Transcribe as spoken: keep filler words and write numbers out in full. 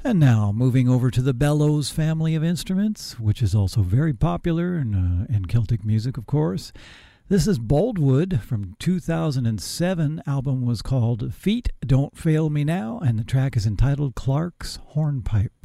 And now, moving over to the bellows family of instruments, which is also very popular in, uh, in Celtic music, of course. This is Boldwood from two thousand seven. Album was called Feet Don't Fail Me Now, and the track is entitled Clark's Hornpipe.